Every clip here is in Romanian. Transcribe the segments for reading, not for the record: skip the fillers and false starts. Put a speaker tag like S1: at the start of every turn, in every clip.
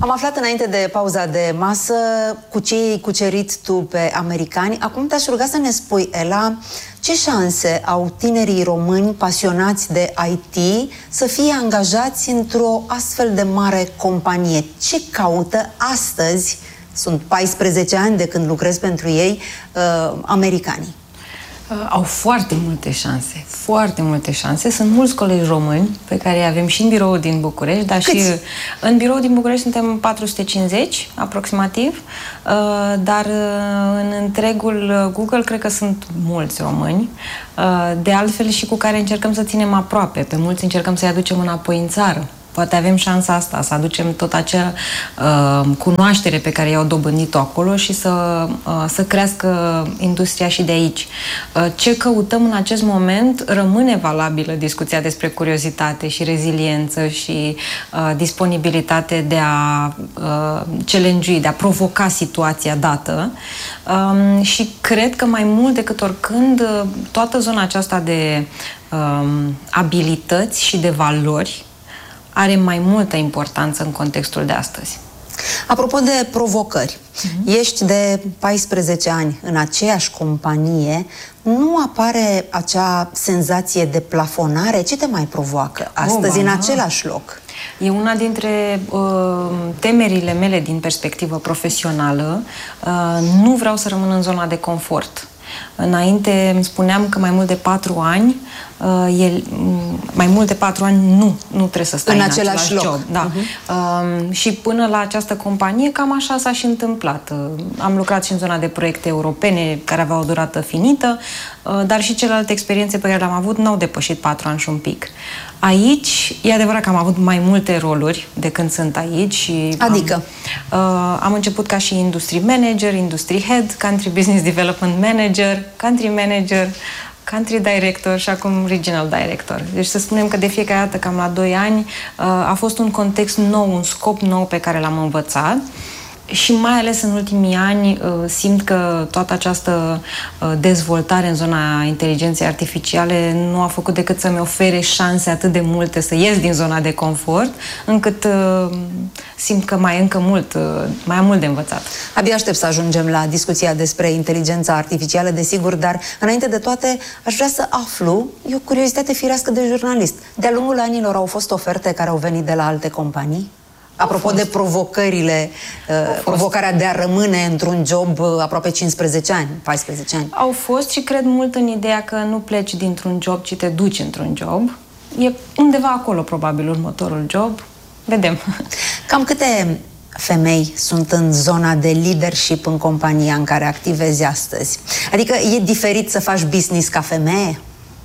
S1: Am aflat înainte de pauza de masă cu ce ai cucerit tu pe americani. Acum te-aș ruga să ne spui, Ela, ce șanse au tinerii români pasionați de IT să fie angajați într-o astfel de mare companie? Ce caută astăzi, sunt 14 ani de când lucrez pentru ei, americanii?
S2: Au foarte multe șanse, foarte multe șanse. Sunt mulți colegi români pe care îi avem și în birou din București, dar și în birou din București suntem 450 aproximativ, dar în întregul Google cred că sunt mulți români, de altfel și cu care încercăm să ținem aproape. Pe mulți încercăm să-i aducem înapoi în țară. Poate avem șansa asta, să aducem tot acea cunoaștere pe care i-au dobândit-o acolo și să crească industria și de aici. Ce căutăm în acest moment rămâne valabilă discuția despre curiozitate și reziliență și disponibilitate de a challenge-ui, de a provoca situația dată. Și cred că mai mult decât oricând toată zona aceasta de abilități și de valori are mai multă importanță în contextul de astăzi.
S1: Apropo de provocări, ești de 14 ani în aceeași companie, nu apare acea senzație de plafonare? Ce te mai provoacă astăzi în același loc?
S2: E una dintre temerile mele din perspectivă profesională. Nu vreau să rămân în zona de confort. Înainte îmi spuneam că mai mult de 4 ani nu trebuie să stai în același loc. Job. Da. Și până la această companie cam așa s-a și întâmplat. Am lucrat și în zona de proiecte europene care aveau o durată finită, dar și celelalte experiențe pe care le-am avut n-au depășit 4 ani și un pic. Aici, e adevărat că am avut mai multe roluri de când sunt aici și
S1: adică?
S2: Am început ca și industry manager, industry head, country business development manager, country manager, country director și acum regional director. Deci să spunem că de fiecare dată, cam la 2 ani, a fost un context nou, un scop nou pe care l-am învățat. Și mai ales în ultimii ani simt că toată această dezvoltare în zona inteligenței artificiale nu a făcut decât să-mi ofere șanse atât de multe să ies din zona de confort, încât simt că mai am mult de învățat.
S1: Abia aștept să ajungem la discuția despre inteligența artificială, desigur, dar înainte de toate aș vrea să aflu, e o curiozitate firească de jurnalist. De-a lungul anilor au fost oferte care au venit de la alte companii? Apropo de provocările, provocarea de a rămâne într-un job aproape 15 ani, 14 ani.
S2: Au fost și cred mult în ideea că nu pleci dintr-un job, ci te duci într-un job. E undeva acolo, probabil, următorul job. Vedem.
S1: Cam câte femei sunt în zona de leadership în compania în care activezi astăzi? Adică e diferit să faci business ca femeie?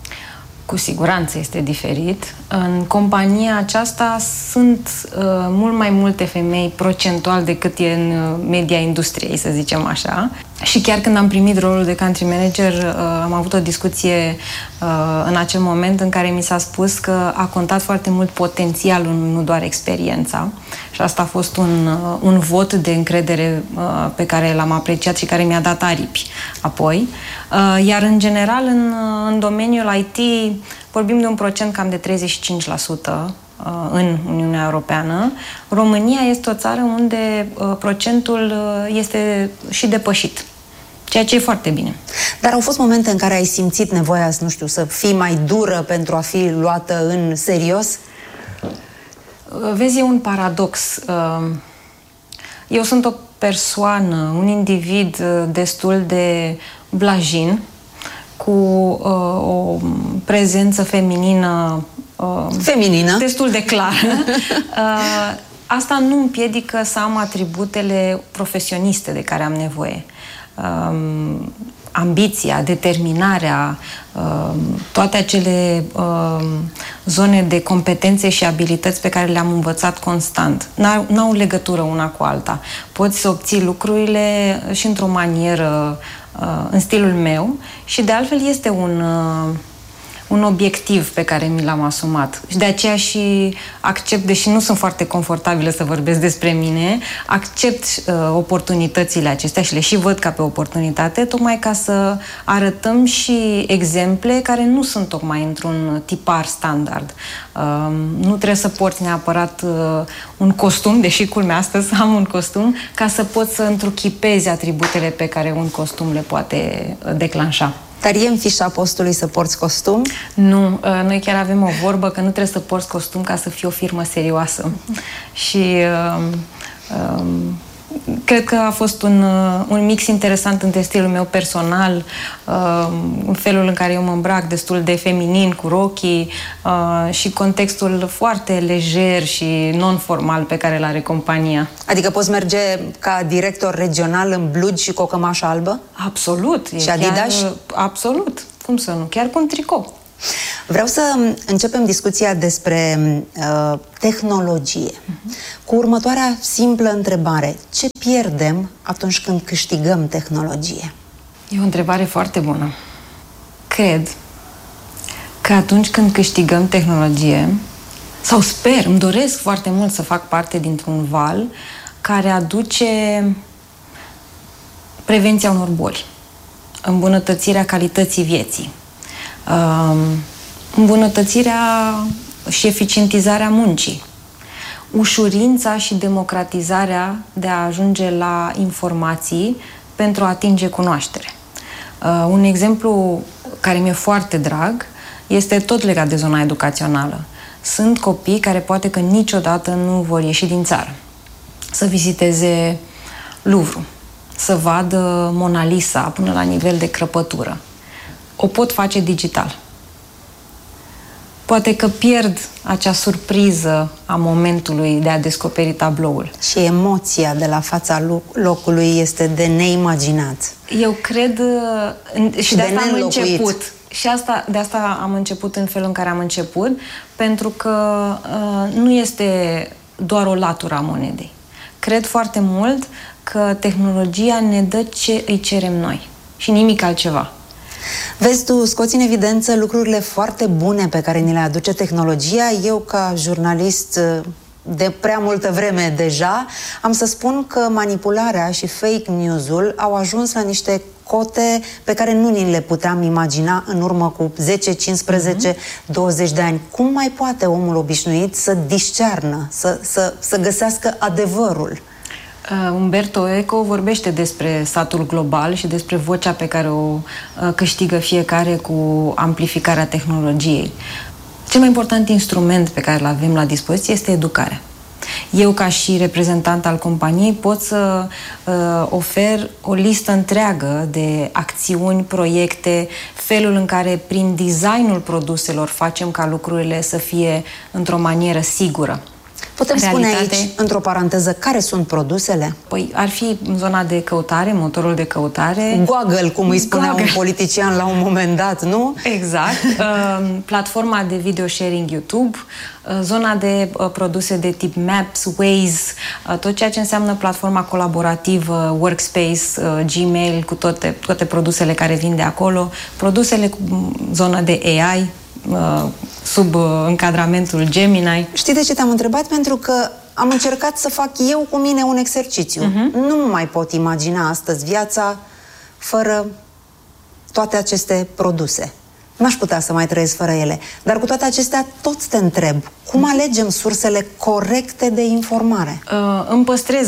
S2: Cu siguranță este diferit. În compania aceasta sunt mult mai multe femei procentual decât e în media industriei, să zicem așa. Și chiar când am primit rolul de country manager, am avut o discuție în acel moment în care mi s-a spus că a contat foarte mult potențialul, nu doar experiența. Și asta a fost un vot de încredere pe care l-am apreciat și care mi-a dat aripi apoi. Iar în general, în domeniul IT, vorbim de un procent cam de 35% în Uniunea Europeană. România este o țară unde procentul este și depășit, ceea ce e foarte bine.
S1: Dar au fost momente în care ai simțit nevoia, nu știu, să fii mai dură pentru a fi luată în serios?
S2: Vezi, e un paradox. Eu sunt o persoană, un individ destul de blajin, cu o prezență feminină destul de clară. Asta nu împiedică să am atributele profesioniste de care am nevoie. Ambiția, determinarea, toate acele zone de competențe și abilități pe care le-am învățat constant. N-au legătură una cu alta. Poți să obții lucrurile și într-o manieră în stilul meu și de altfel este un obiectiv pe care mi l-am asumat. Și de aceea și accept, deși nu sunt foarte confortabilă să vorbesc despre mine, accept oportunitățile acestea și le și văd ca pe oportunitate, tocmai ca să arătăm și exemple care nu sunt tocmai într-un tipar standard. Nu trebuie să porți neapărat un costum, deși culmea astăzi am un costum, ca să poți să întruchipezi atributele pe care un costum le poate declanșa.
S1: Dar e în fișa postului să porți costum?
S2: Nu, noi chiar avem o vorbă că nu trebuie să porți costum ca să fii o firmă serioasă. Și cred că a fost un mix interesant între stilul meu personal, în felul în care eu mă îmbrac destul de feminin, cu rochii, și contextul foarte lejer și non-formal pe care îl are compania.
S1: Adică poți merge ca director regional în blugi și cu o cămașă albă?
S2: Absolut.
S1: Și Adidas?
S2: Absolut. Cum să nu? Chiar cu un tricou.
S1: Vreau să începem discuția despre tehnologie. Cu următoarea simplă întrebare. Ce pierdem atunci când câștigăm tehnologie?
S2: E o întrebare foarte bună. Cred că atunci când câștigăm tehnologie, sau sper, îmi doresc foarte mult să fac parte dintr-un val care aduce prevenția unor boli, îmbunătățirea calității vieții, îmbunătățirea și eficientizarea muncii, ușurința și democratizarea de a ajunge la informații pentru a atinge cunoaștere. Un exemplu care mi-e foarte drag este tot legat de zona educațională. Sunt copii care poate că niciodată nu vor ieși din țară, să viziteze Louvre, să vadă Mona Lisa până la nivel de crăpătură. O pot face digital. Poate că pierd acea surpriză a momentului de a descoperi tabloul.
S1: Și emoția de la fața locului este de neimaginat.
S2: Eu cred, și de asta am început. Și de asta am început în felul în care am început, pentru că nu este doar o latură a monedei. Cred foarte mult că tehnologia ne dă ce îi cerem noi și nimic altceva.
S1: Vezi, tu scoți în evidență lucrurile foarte bune pe care ni le aduce tehnologia. Eu, ca jurnalist de prea multă vreme deja, am să spun că manipularea și fake news-ul au ajuns la niște cote pe care nu ni le puteam imagina în urmă cu 10, 15, 20 de ani. Cum mai poate omul obișnuit să discearnă, să găsească adevărul?
S2: Umberto Eco vorbește despre satul global și despre vocea pe care o câștigă fiecare cu amplificarea tehnologiei. Cel mai important instrument pe care îl avem la dispoziție este educarea. Eu, ca și reprezentant al companiei, pot să ofer o listă întreagă de acțiuni, proiecte, felul în care, prin designul produselor, facem ca lucrurile să fie într-o manieră sigură.
S1: Putem spune aici, într-o paranteză, care sunt produsele?
S2: Păi ar fi zona de căutare, motorul de căutare.
S1: Google, cum îi spunea un politician la un moment dat, nu?
S2: Exact. Platforma de video sharing YouTube, zona de produse de tip Maps, Waze, tot ceea ce înseamnă platforma colaborativă, Workspace, Gmail, cu toate produsele care vin de acolo, produsele cu zona de AI, sub încadramentul Gemini.
S1: Știi de ce te-am întrebat? Pentru că am încercat să fac eu cu mine un exercițiu. Nu mai pot imagina astăzi viața fără toate aceste produse. N-aș putea să mai trăiesc fără ele. Dar cu toate acestea, tot te întreb, cum alegem sursele corecte de informare?
S2: Îmi păstrez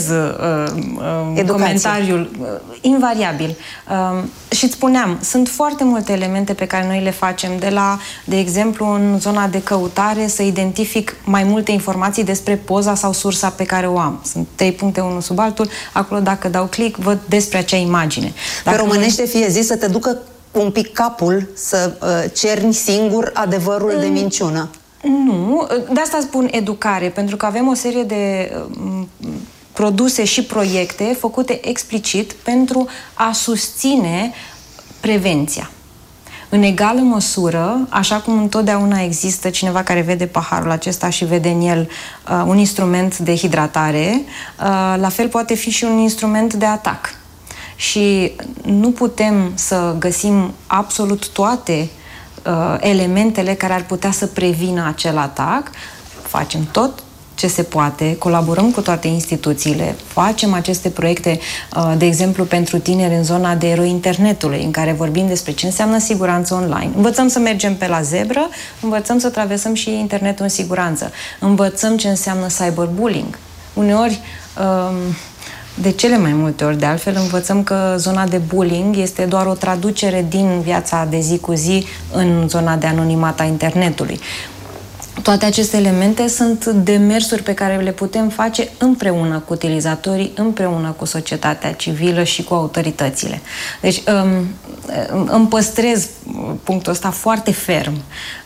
S2: comentariul invariabil. Și îți spuneam, sunt foarte multe elemente pe care noi le facem, de exemplu, în zona de căutare, să identific mai multe informații despre poza sau sursa pe care o am. Sunt 3 puncte unul sub altul, acolo dacă dau click, văd despre acea imagine.
S1: Pe românește fie zis să te ducă un pic capul să cerni singur adevărul de minciună.
S2: Nu, de asta spun educare, pentru că avem o serie de produse și proiecte făcute explicit pentru a susține prevenția. În egală măsură, așa cum întotdeauna există cineva care vede paharul acesta și vede în el un instrument de hidratare, la fel poate fi și un instrument de atac. Și nu putem să găsim absolut toate elementele care ar putea să prevină acel atac. Facem tot ce se poate, colaborăm cu toate instituțiile, facem aceste proiecte, de exemplu, pentru tineri în zona de eroi internetului, în care vorbim despre ce înseamnă siguranță online. Învățăm să mergem pe la zebră, învățăm să traversăm și internetul în siguranță, învățăm ce înseamnă cyberbullying. Uneori, de cele mai multe ori, de altfel, învățăm că zona de bullying este doar o traducere din viața de zi cu zi în zona de anonimat a internetului. Toate aceste elemente sunt demersuri pe care le putem face împreună cu utilizatorii, împreună cu societatea civilă și cu autoritățile. Deci îmi păstrez punctul ăsta foarte ferm.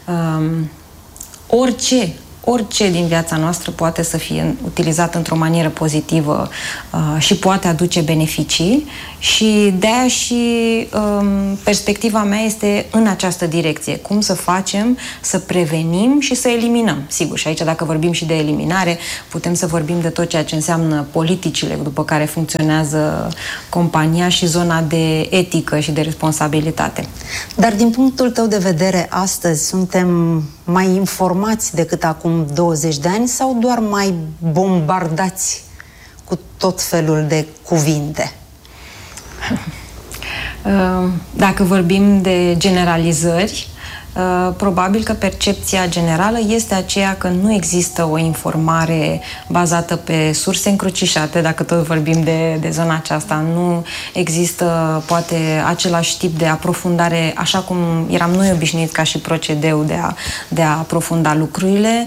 S2: Orice din viața noastră poate să fie utilizat într-o manieră pozitivă și poate aduce beneficii și de-aia și perspectiva mea este în această direcție. Cum să facem să prevenim și să eliminăm. Sigur, și aici dacă vorbim și de eliminare, putem să vorbim de tot ceea ce înseamnă politicile după care funcționează compania și zona de etică și de responsabilitate.
S1: Dar din punctul tău de vedere, astăzi suntem mai informați decât acum 20 de ani sau doar mai bombardați cu tot felul de cuvinte?
S2: Dacă vorbim de generalizări, probabil că percepția generală este aceea că nu există o informare bazată pe surse încrucișate, dacă tot vorbim de zona aceasta, nu există poate același tip de aprofundare, așa cum eram noi obișnuiți ca și procedeu de a aprofunda lucrurile.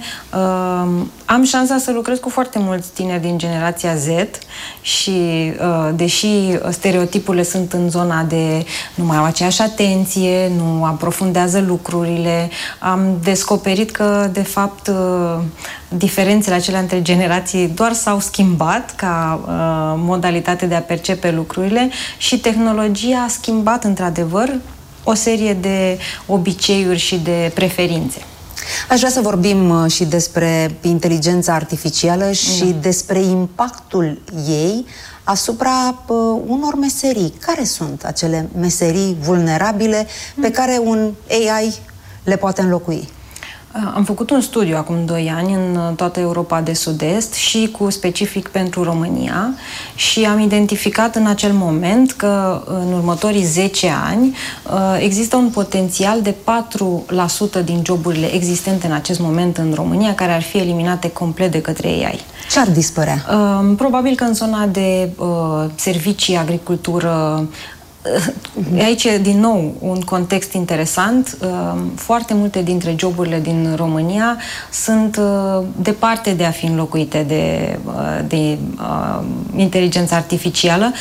S2: Am șansa să lucrez cu foarte mulți tineri din generația Z și deși stereotipurile sunt în zona de nu mai au aceeași atenție, nu aprofundează lucrurile, am descoperit că de fapt diferențele acelea între generații doar s-au schimbat ca modalitate de a percepe lucrurile și tehnologia a schimbat într-adevăr o serie de obiceiuri și de preferințe.
S1: Aș vrea să vorbim și despre inteligența artificială și despre impactul ei asupra unor meserii. Care sunt acele meserii vulnerabile pe care un AI le poate înlocui?
S2: Am făcut un studiu acum 2 ani în toată Europa de Sud-Est și cu specific pentru România și am identificat în acel moment că în următorii 10 ani există un potențial de 4% din joburile existente în acest moment în România care ar fi eliminate complet de către AI.
S1: Ce ar dispărea?
S2: Probabil că în zona de servicii, agricultură. Aici, din nou, un context interesant. Foarte multe dintre joburile din România sunt departe de a fi înlocuite de inteligența artificială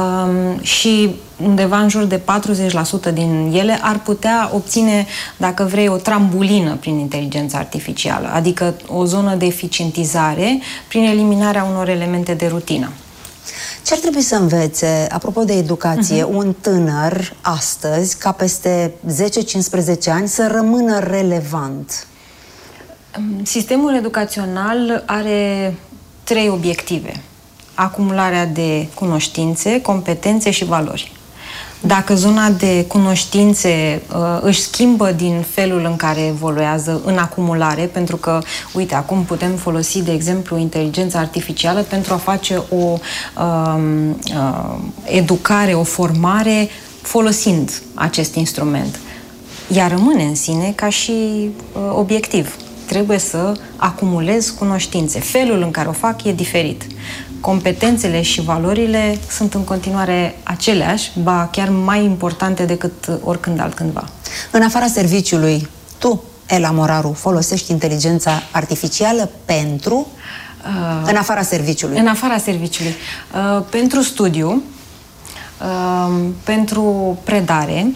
S2: și undeva în jur de 40% din ele ar putea obține, dacă vrei, o trambulină prin inteligența artificială, adică o zonă de eficientizare prin eliminarea unor elemente de rutină.
S1: Ce ar trebui să învețe, apropo de educație, un tânăr astăzi, ca peste 10-15 ani, să rămână relevant?
S2: Sistemul educațional are 3 obiective. Acumularea de cunoștințe, competențe și valori. Dacă zona de cunoștințe își schimbă din felul în care evoluează în acumulare, pentru că, uite, acum putem folosi, de exemplu, inteligența artificială pentru a face o educare, o formare folosind acest instrument. Ea rămâne în sine ca și obiectiv. Trebuie să acumulez cunoștințe. Felul în care o fac e diferit. Competențele și valorile sunt în continuare aceleași, ba chiar mai importante decât oricând altcândva.
S1: În afara serviciului, tu, Ela Moraru, folosești inteligența artificială pentru? În afara serviciului.
S2: În afara serviciului. Pentru studiu, pentru predare,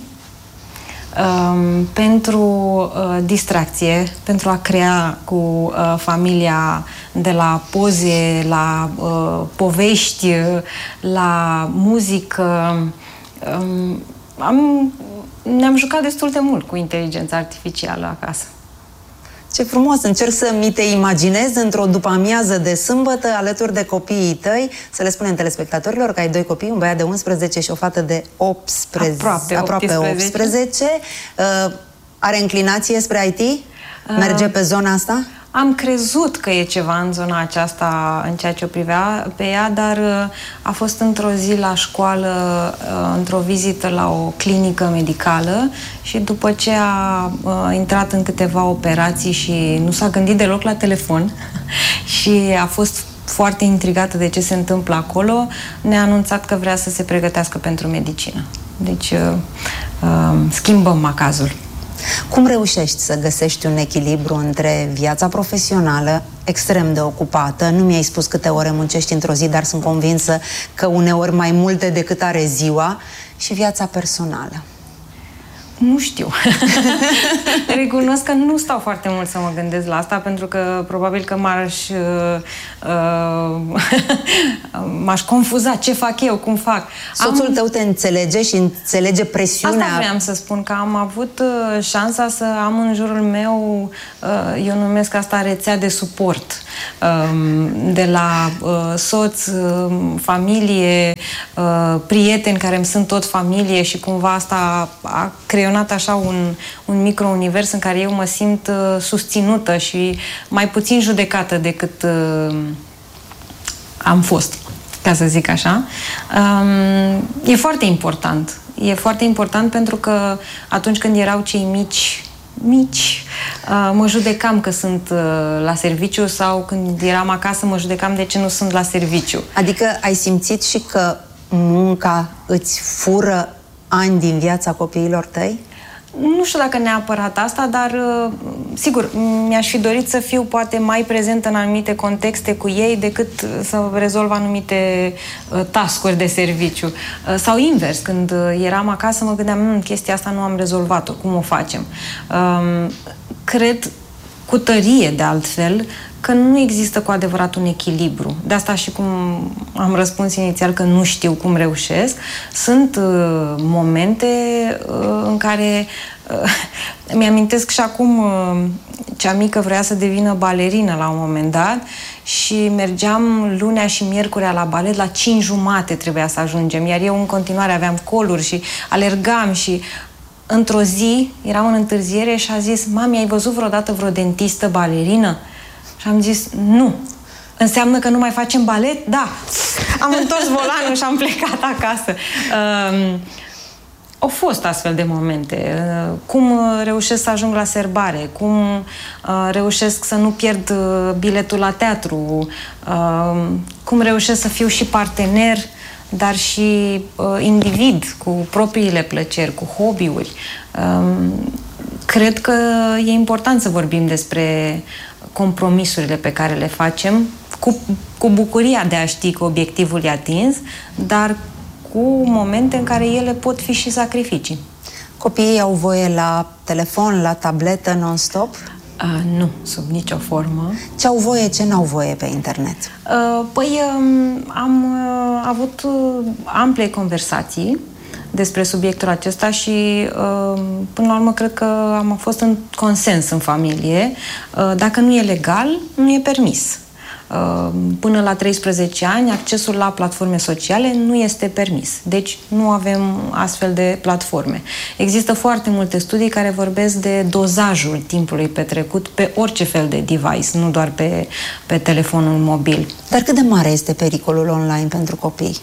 S2: pentru distracție, pentru a crea cu familia, de la poze, la povești, la muzică. Ne-am jucat destul de mult cu inteligența artificială acasă.
S1: Ce frumos! Încerc să mi te imaginez într-o după-amiază de sâmbătă alături de copiii tăi, să le spunem telespectatorilor că ai 2 copii, un băiat de 11 și o fată de 18. Are înclinație spre IT? Merge pe zona asta?
S2: Am crezut că e ceva în zona aceasta, în ceea ce o privea pe ea, dar a fost într-o zi la școală, într-o vizită la o clinică medicală și după ce a intrat în câteva operații și nu s-a gândit deloc la telefon și a fost foarte intrigată de ce se întâmplă acolo, ne-a anunțat că vrea să se pregătească pentru medicină. Deci schimbăm macazul.
S1: Cum reușești să găsești un echilibru între viața profesională, extrem de ocupată, nu mi-ai spus câte ore muncești într-o zi, dar sunt convinsă că uneori mai multe decât are ziua, și viața personală?
S2: Nu știu. Recunosc că nu stau foarte mult să mă gândesc la asta, pentru că probabil că m-aș confuza. Ce fac eu? Cum fac?
S1: Soțul tău te înțelege și înțelege presiunea?
S2: Asta vreau să spun, că am avut șansa să am în jurul meu, eu numesc asta rețea de suport, de la soț, familie, prieteni care îmi sunt tot familie, și cumva asta a creionat așa un micro-univers în care eu mă simt susținută și mai puțin judecată decât am fost, ca să zic așa. E foarte important. E foarte important pentru că atunci când erau cei mici, mă judecam că sunt la serviciu, sau când eram acasă mă judecam de ce nu sunt la serviciu.
S1: Adică ai simțit și că munca îți fură ani din viața copiilor tăi?
S2: Nu știu dacă neapărat asta, dar sigur, mi-aș fi dorit să fiu poate mai prezentă în anumite contexte cu ei decât să rezolv anumite task-uri de serviciu. Sau invers, când eram acasă mă gândeam, chestia asta nu am rezolvat-o, cum o facem? Cred cu tărie, de altfel, că nu există cu adevărat un echilibru. De asta și cum am răspuns inițial că nu știu cum reușesc, sunt momente în care mi-amintesc și acum, cea mică vrea să devină balerină la un moment dat și mergeam lunea și miercurea la balet, la 5:30 trebuia să ajungem, iar eu în continuare aveam coluri și alergam și într-o zi eram în întârziere și a zis: mami, ai văzut vreodată vreo dentistă balerină? Și am zis: nu. Înseamnă că nu mai facem balet? Da. Am întors volanul și am plecat acasă. Au fost astfel de momente. Cum reușesc să ajung la serbare? Cum reușesc să nu pierd biletul la teatru? Cum reușesc să fiu și partener, dar și individ, cu propriile plăceri, cu hobby-uri? Cred că e important să vorbim despre compromisurile pe care le facem, cu bucuria de a ști că obiectivul e atins, dar cu momente în care ele pot fi și sacrificii.
S1: Copiii au voie la telefon, la tabletă, non-stop?
S2: Nu, sub nicio formă.
S1: Ce au voie, ce n-au voie pe internet?
S2: Am avut ample conversații despre subiectul acesta și până la urmă cred că am fost în consens în familie. Dacă nu e legal, nu e permis. Până la 13 ani, accesul la platforme sociale nu este permis. Deci nu avem astfel de platforme. Există foarte multe studii care vorbesc de dozajul timpului petrecut pe orice fel de device, nu doar pe telefonul mobil.
S1: Dar cât de mare este pericolul online pentru copii?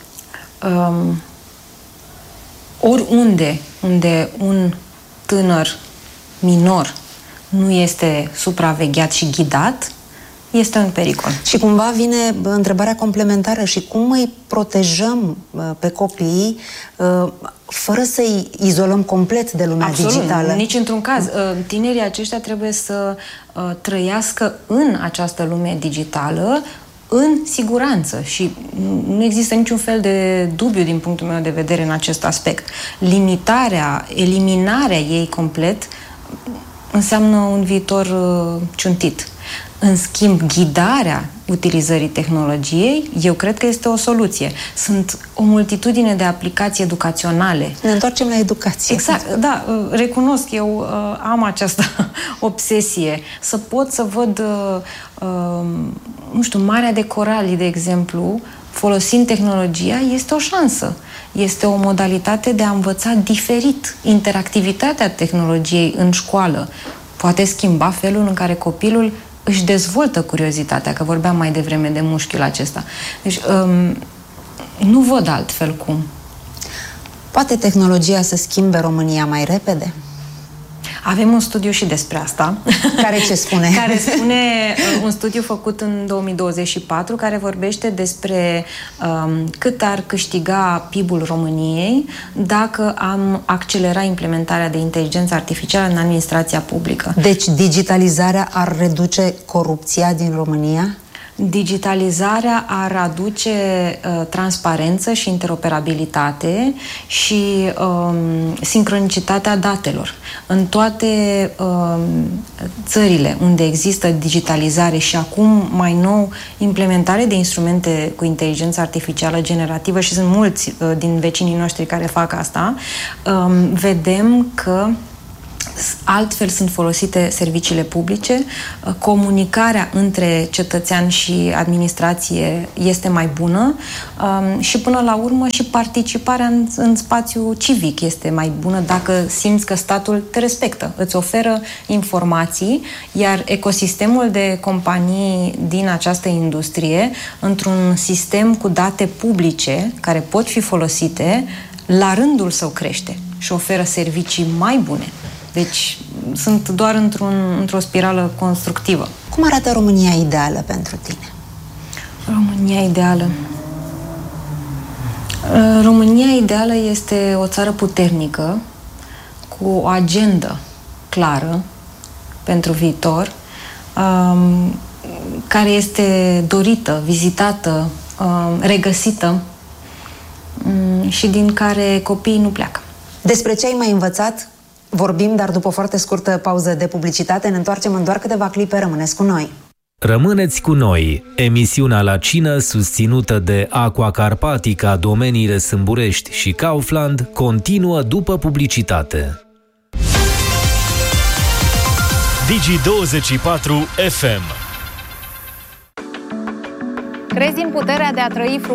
S2: Oriunde unde un tânăr minor nu este supravegheat și ghidat, este un pericol.
S1: Și cumva vine întrebarea complementară: și cum îi protejăm pe copii fără să-i izolăm complet de lumea digitală?
S2: Nici într-un caz. Tinerii aceștia trebuie să trăiască în această lume digitală în siguranță și nu există niciun fel de dubiu din punctul meu de vedere în acest aspect. Limitarea, eliminarea ei complet înseamnă un viitor ciuntit. În schimb, ghidarea utilizării tehnologiei, eu cred că este o soluție. Sunt o multitudine de aplicații educaționale.
S1: Ne întoarcem la educație.
S2: Exact, da, recunosc, eu am această obsesie să pot să văd, nu știu, Marea de Coralii, de exemplu, folosind tehnologia, este o șansă. Este o modalitate de a învăța diferit. Interactivitatea tehnologiei în școală poate schimba felul în care copilul își dezvoltă curiozitatea, că vorbeam mai devreme de mușchiul acesta. Deci, nu văd altfel cum.
S1: Poate tehnologia să schimbe România mai repede?
S2: Avem un studiu și despre asta.
S1: Care ce spune?
S2: Care spune un studiu făcut în 2024, care vorbește despre cât ar câștiga PIB-ul României dacă am accelera implementarea de inteligență artificială în administrația publică.
S1: Deci digitalizarea ar reduce corupția din România?
S2: Digitalizarea ar aduce transparență și interoperabilitate și sincronicitatea datelor. În toate țările unde există digitalizare și acum mai nou implementare de instrumente cu inteligență artificială generativă, și sunt mulți din vecinii noștri care fac asta, vedem că altfel sunt folosite serviciile publice, comunicarea între cetățean și administrație este mai bună și până la urmă și participarea în spațiu civic este mai bună dacă simți că statul te respectă, îți oferă informații, iar ecosistemul de companii din această industrie, într-un sistem cu date publice care pot fi folosite, la rândul său crește și oferă servicii mai bune. Deci sunt doar într-o spirală constructivă.
S1: Cum arată România ideală pentru tine?
S2: România ideală. România ideală este o țară puternică, cu o agendă clară pentru viitor, care este dorită, vizitată, regăsită și din care copiii nu pleacă.
S1: Despre ce ai mai învățat? Vorbim, dar după o foarte scurtă pauză de publicitate ne întoarcem în doar câteva clipe. Rămâneți cu noi!
S3: Rămâneți cu noi! Emisiunea La Cină, susținută de Aqua Carpatica, domeniile Sâmburești și Kaufland, continuă după publicitate.
S4: Digi24 FM.
S5: Crezi în puterea de a trăi frumos?